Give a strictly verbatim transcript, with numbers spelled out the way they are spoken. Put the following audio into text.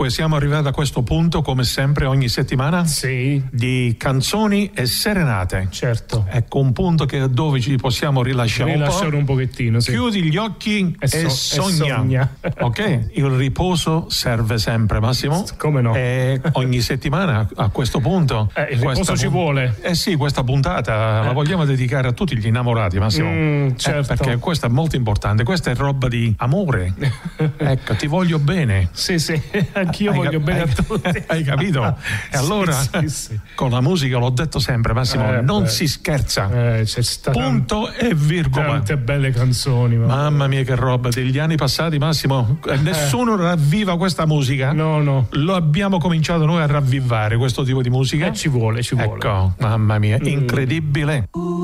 Dunque siamo arrivati a questo punto, come sempre ogni settimana, sì, di canzoni e serenate. Certo. Ecco un punto che dove ci possiamo rilasciare, rilasciare un, po'. un pochettino, sì. Chiudi gli occhi e, e, so, e sogna, e sogna. Ok, il riposo serve sempre, Massimo. Come no? E ogni settimana a questo punto eh, il riposo ci vuole. Eh sì, questa puntata eh. la vogliamo dedicare a tutti gli innamorati, Massimo. Mm, certo. Eh, perché questa è molto importante, questa è roba di amore. Ecco, ti voglio bene. Sì, sì, anch'io hai voglio cap- bene hai, a tutti. Hai capito? E allora, sì, sì. con la musica, l'ho detto sempre, Massimo, eh, non beh. si scherza. Eh, c'è stata punto e virgola. Tante belle canzoni. Ma... Mamma mia, che roba degli anni passati, Massimo. Eh. Nessuno ravviva questa musica. No, no. Lo abbiamo cominciato noi a ravvivare questo tipo di musica. E ci vuole, ci vuole. Ecco, mamma mia, incredibile. Mm.